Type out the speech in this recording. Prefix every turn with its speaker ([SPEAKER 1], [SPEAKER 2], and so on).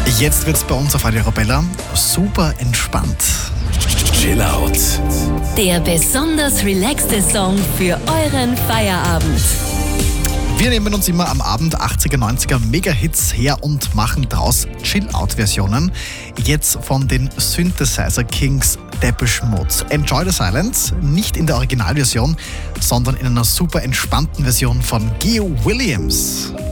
[SPEAKER 1] Jetzt wird's bei uns auf Radio Arabella super entspannt.
[SPEAKER 2] Chill Out.
[SPEAKER 3] Der besonders relaxte Song für euren Feierabend.
[SPEAKER 1] Wir nehmen uns immer am Abend 80er, 90er Mega-Hits her und machen draus Chill-Out-Versionen. Jetzt von den Synthesizer Kings Depeche Mode. Enjoy the Silence, nicht in der Originalversion, sondern in einer super entspannten Version von Geo Williams.